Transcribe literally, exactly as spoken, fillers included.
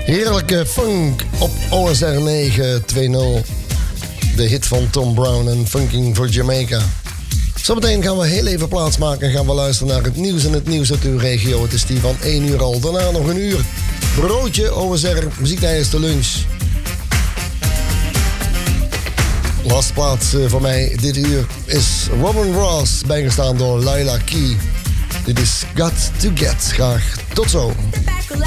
Heerlijke funk op O S R negen twintig. De hit van Tom Brown en Funking for Jamaica. Zometeen gaan we heel even plaatsmaken en gaan we luisteren naar het nieuws en het nieuws uit uw regio. Het is die van één uur al. Daarna nog een uur. Broodje O S R, muziek tijdens de lunch. Laatste plaats voor mij dit uur is Robin Ross, bijgestaan door Laila Key. Dit is Got to Get. Graag tot zo.